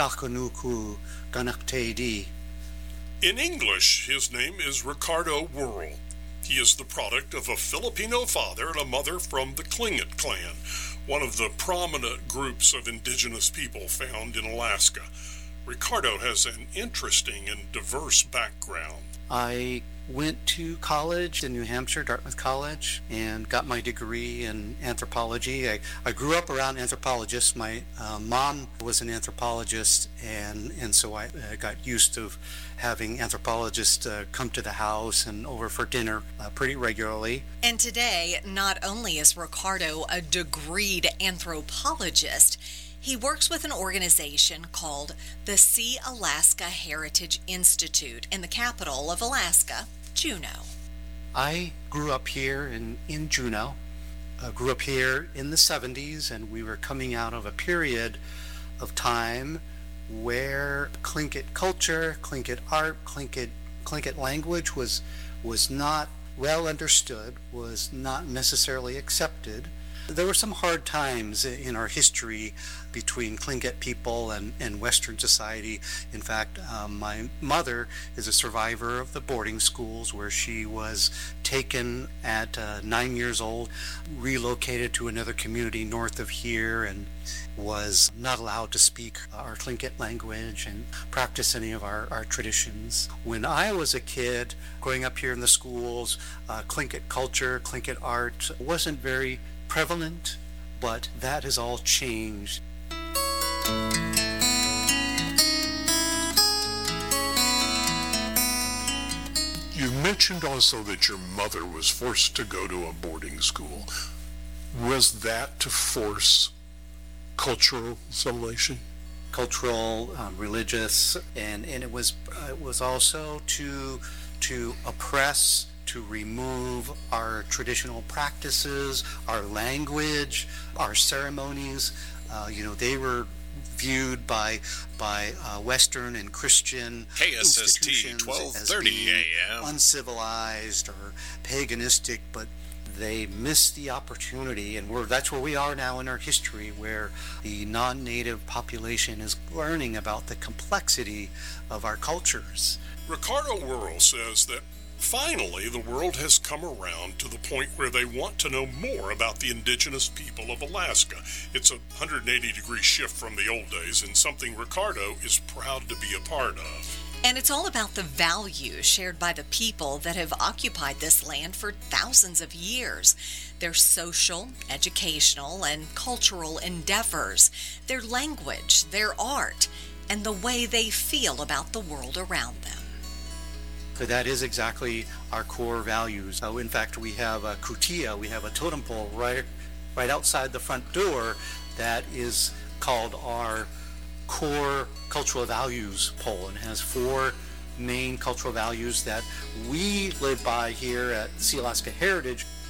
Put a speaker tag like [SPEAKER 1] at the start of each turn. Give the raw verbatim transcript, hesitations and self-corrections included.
[SPEAKER 1] Akanuku Ganaktedi.
[SPEAKER 2] In English, his name is Ricardo Wuerl. He is the product of a Filipino father and a mother from the Tlingit clan, one of the prominent groups of indigenous people found in Alaska. Ricardo has an interesting and diverse background.
[SPEAKER 1] I went to college in New Hampshire, Dartmouth College, and got my degree in anthropology. I, I grew up around anthropologists. My uh, mom was an anthropologist, and, and so I uh, got used to having anthropologists uh, come to the house and over for dinner uh, pretty regularly.
[SPEAKER 3] And today, not only is Ricardo a degreed anthropologist, he works with an organization called the Sea-Alaska Heritage Institute in the capital of Alaska, Juneau.
[SPEAKER 1] I grew up here in, in Juneau. I grew up here in the seventies, and we were coming out of a period of time where Tlingit culture, Tlingit art, Tlingit, Tlingit language was, was not well understood, was not necessarily accepted. There were some hard times in our history between Tlingit people and, and Western society. In fact, um, my mother is a survivor of the boarding schools where she was taken at uh, nine years old, relocated to another community north of here, and was not allowed to speak our Tlingit language and practice any of our, our traditions. When I was a kid, growing up here in the schools, uh, Tlingit culture, Tlingit art wasn't very prevalent, but that has all changed.
[SPEAKER 2] You mentioned also that your mother was forced to go to a boarding school. Was that to force cultural assimilation?
[SPEAKER 1] Cultural, um, religious, and, and it was uh, it was also to to oppress, to remove our traditional practices, our language, our ceremonies. Uh, you know, they were viewed by by uh, Western and Christian
[SPEAKER 4] K S S T
[SPEAKER 1] institutions
[SPEAKER 4] twelve
[SPEAKER 1] as
[SPEAKER 4] thirty
[SPEAKER 1] being
[SPEAKER 4] A M
[SPEAKER 1] uncivilized or paganistic, but they missed the opportunity, and we're, that's where we are now in our history, where the non-native population is learning about the complexity of our cultures.
[SPEAKER 2] Ricardo Wuerl says that finally the world has come around to the point where they want to know more about the indigenous people of Alaska. It's a one hundred eighty degree shift from the old days, and something Ricardo is proud to be a part of.
[SPEAKER 3] And it's all about the values shared by the people that have occupied this land for thousands of years. Their social, educational, and cultural endeavors, their language, their art, and the way they feel about the world around them.
[SPEAKER 1] So that is exactly our core values. So in fact, we have a kutia, we have a totem pole right, right outside the front door that is called our core cultural values pole, and has four main cultural values that we live by here at Sea-Alaska Heritage.